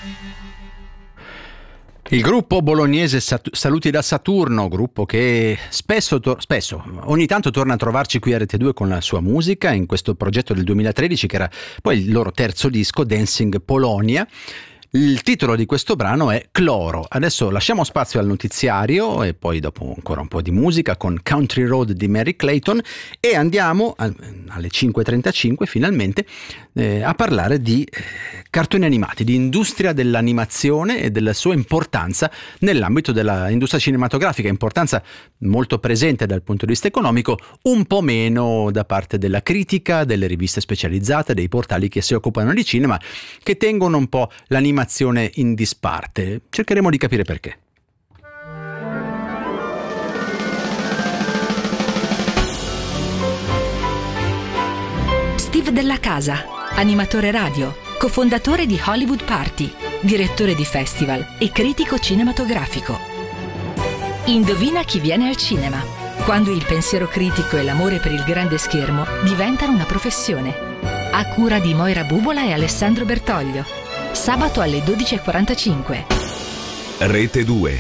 Il gruppo bolognese Saluti da Saturno, gruppo che spesso, ogni tanto torna a trovarci qui a Rete2 con la sua musica, in questo progetto del 2013 che era poi il loro terzo disco, Dancing Polonia. Il titolo di questo brano è Cloro. Adesso lasciamo spazio al notiziario e poi dopo ancora un po' di musica con Country Road di Merry Clayton e andiamo alle 5.35 finalmente a parlare di cartoni animati, di industria dell'animazione e della sua importanza nell'ambito dell'industria cinematografica, importanza molto presente dal punto di vista economico, un po' meno da parte della critica, delle riviste specializzate, dei portali che si occupano di cinema, che tengono un po' l'animazione in disparte. Cercheremo di capire perché. Steve Della Casa, animatore radio, cofondatore di Hollywood Party, direttore di festival e critico cinematografico. Indovina chi viene al cinema, quando il pensiero critico e l'amore per il grande schermo diventano una professione. A cura di Moira Bubola e Alessandro Bertoglio. Sabato alle 12.45. Rete 2.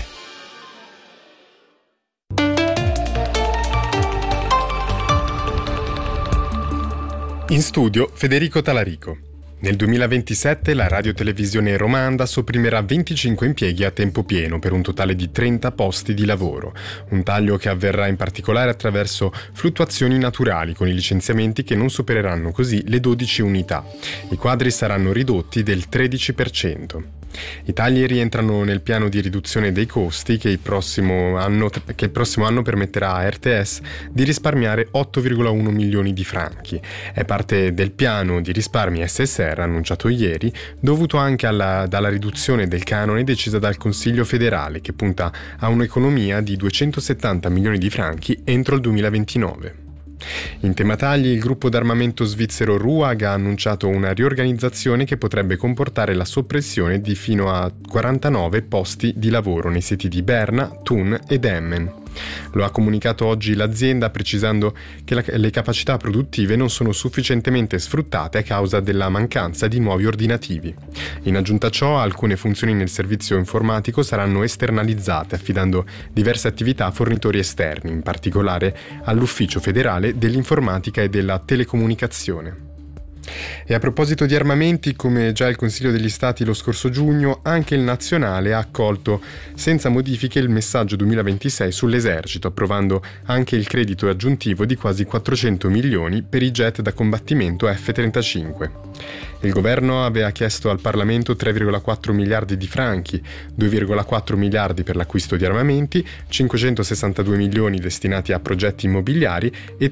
In studio Federico Talarico. Nel 2027 la radiotelevisione romanda sopprimerà 25 impieghi a tempo pieno per un totale di 30 posti di lavoro, un taglio che avverrà in particolare attraverso fluttuazioni naturali con i licenziamenti che non supereranno così le 12 unità. I quadri saranno ridotti del 13%. I tagli rientrano nel piano di riduzione dei costi che il prossimo anno permetterà a RTS di risparmiare 8,1 milioni di franchi. È parte del piano di risparmi SSR annunciato ieri, dovuto anche dalla riduzione del canone decisa dal Consiglio federale, che punta a un'economia di 270 milioni di franchi entro il 2029. In tema tagli, il gruppo d'armamento svizzero RUAG ha annunciato una riorganizzazione che potrebbe comportare la soppressione di fino a 49 posti di lavoro nei siti di Berna, Thun ed Emmen. Lo ha comunicato oggi l'azienda, precisando che le capacità produttive non sono sufficientemente sfruttate a causa della mancanza di nuovi ordinativi. In aggiunta a ciò, alcune funzioni nel servizio informatico saranno esternalizzate, affidando diverse attività a fornitori esterni, in particolare all'Ufficio federale dell'informatica e della telecomunicazione. E a proposito di armamenti, come già il Consiglio degli Stati lo scorso giugno, anche il Nazionale ha accolto senza modifiche il messaggio 2026 sull'esercito, approvando anche il credito aggiuntivo di quasi 400 milioni per i jet da combattimento F-35. Il governo aveva chiesto al Parlamento 3,4 miliardi di franchi, 2,4 miliardi per l'acquisto di armamenti, 562 milioni destinati a progetti immobiliari e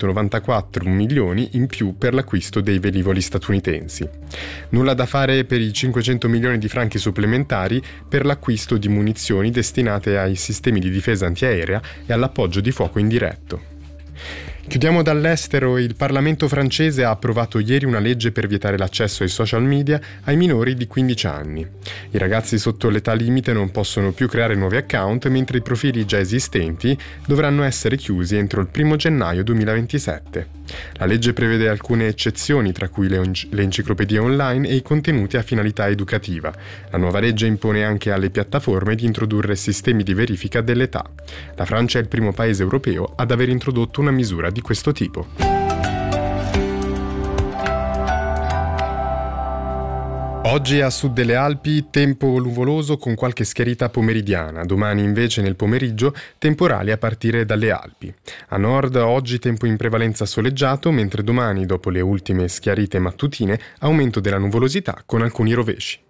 394 milioni in più per l'acquisto dei velivoli statunitensi. Nulla da fare per i 500 milioni di franchi supplementari per l'acquisto di munizioni destinate ai sistemi di difesa antiaerea e all'appoggio di fuoco indiretto. Chiudiamo dall'estero. Il Parlamento francese ha approvato ieri una legge per vietare l'accesso ai social media ai minori di 15 anni. I ragazzi sotto l'età limite non possono più creare nuovi account, mentre i profili già esistenti dovranno essere chiusi entro il 1 gennaio 2027. La legge prevede alcune eccezioni, tra cui le enciclopedie online e i contenuti a finalità educativa. La nuova legge impone anche alle piattaforme di introdurre sistemi di verifica dell'età. La Francia è il primo paese europeo ad aver introdotto una misura di questo tipo. Oggi a sud delle Alpi tempo nuvoloso con qualche schiarita pomeridiana, domani invece nel pomeriggio temporali a partire dalle Alpi. A nord oggi tempo in prevalenza soleggiato, mentre domani dopo le ultime schiarite mattutine aumento della nuvolosità con alcuni rovesci.